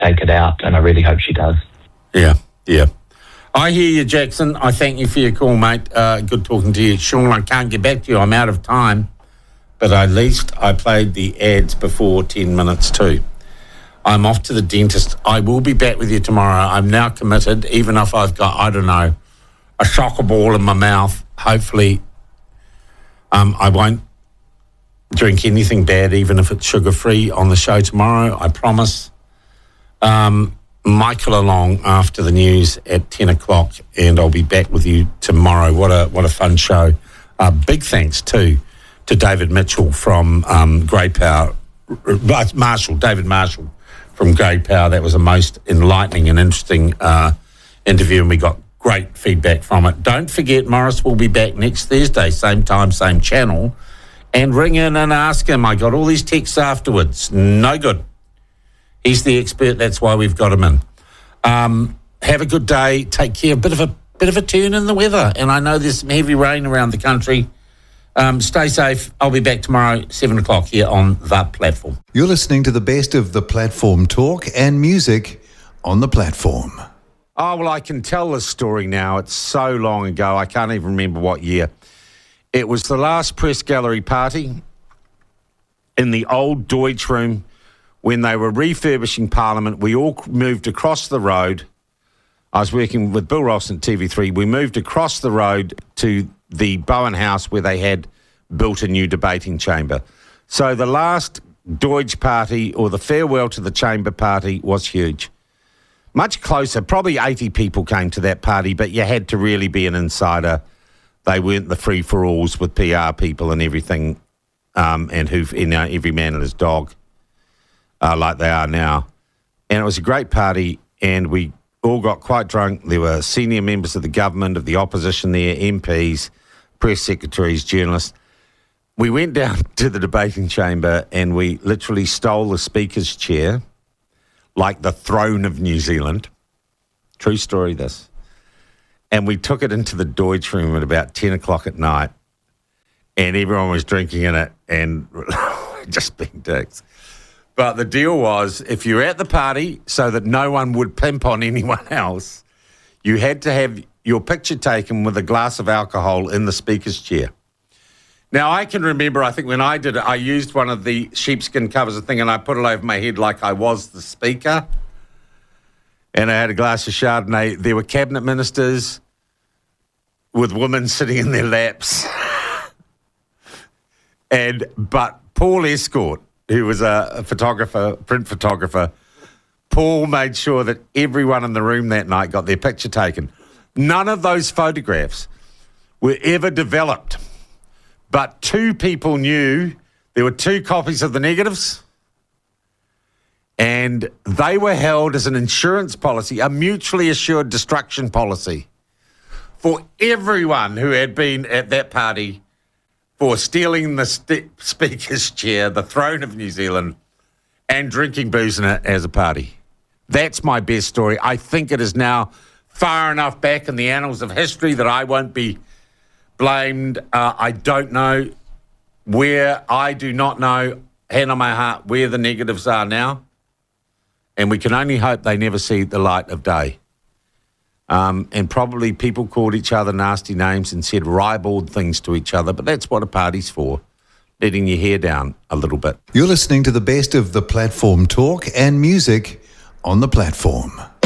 take it out, and I really hope she does. Yeah. I hear you, Jackson. I thank you for your call, mate. Good talking to you. Sean, I can't get back to you. I'm out of time. But at least I played the ads before 10 minutes too. I'm off to the dentist. I will be back with you tomorrow. I'm now committed, even if I've got, I don't know, a soccer ball in my mouth. Hopefully, I won't drink anything bad, even if it's sugar-free, on the show tomorrow. I promise. Michael along after the news at 10 o'clock, and I'll be back with you tomorrow. What a fun show. Big thanks, too, to David Mitchell from Grey Power. David Marshall from Grey Power. That was a most enlightening and interesting interview, and we got great feedback from it. Don't forget, Morris will be back next Thursday, same time, same channel, and ring in and ask him. I got all these texts afterwards. No good. He's the expert. That's why we've got him in. Have a good day. Take care. Bit of a turn in the weather, and I know there's some heavy rain around the country. Stay safe. I'll be back tomorrow, 7 o'clock here on The Platform. You're listening to the best of The Platform talk and music on The Platform. Oh, well, I can tell this story now. It's so long ago, I can't even remember what year. It was the last press gallery party in the old Deutsch Room when they were refurbishing Parliament. We all moved across the road. I was working with Bill Ross at TV3. We moved across the road to the Bowen House where they had built a new debating chamber. So the last Deutsch party, or the farewell to the chamber party, was huge. Much closer, probably 80 people came to that party, but you had to really be an insider. They weren't the free-for-alls with PR people and everything, and who, every man and his dog, like they are now. And it was a great party, and we all got quite drunk. There were senior members of the government, of the opposition there, MPs, press secretaries, journalists. We went down to the debating chamber and we literally stole the speaker's chair, like the throne of New Zealand. True story, this. And we took it into the Deutsch Room at about 10 o'clock at night, and everyone was drinking in it and just being dicks. But the deal was, if you're at the party, so that no one would pimp on anyone else, you had to have your picture taken with a glass of alcohol in the speaker's chair. Now, I can remember, I think when I did it, I used one of the sheepskin covers of thing and I put it over my head like I was the speaker. And I had a glass of Chardonnay. There were cabinet ministers with women sitting in their laps. But Paul Escort, who was a photographer, print photographer, Paul made sure that everyone in the room that night got their picture taken. None of those photographs were ever developed, but two people knew there were two copies of the negatives, and they were held as an insurance policy, a mutually assured destruction policy for everyone who had been at that party for stealing the speaker's chair, the throne of New Zealand, and drinking booze in it as a party. That's my best story. I think it is now far enough back in the annals of history that I won't be blamed. I don't know I do not know, hand on my heart, where the negatives are now. And we can only hope they never see the light of day. And probably people called each other nasty names and said ribald things to each other, but that's what a party's for, letting your hair down a little bit. You're listening to the best of The Platform talk and music on The Platform.